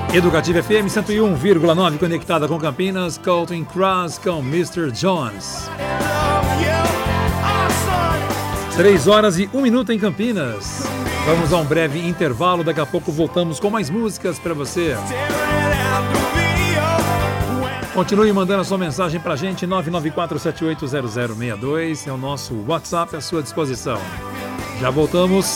Educativa FM 101,9, conectada com Campinas, Counting Cross com Mr. Jones. 3 horas e 1 minuto em Campinas. Vamos a um breve intervalo, daqui a pouco voltamos com mais músicas para você. Continue mandando a sua mensagem pra gente, 994780062, é o nosso WhatsApp à sua disposição. Já voltamos.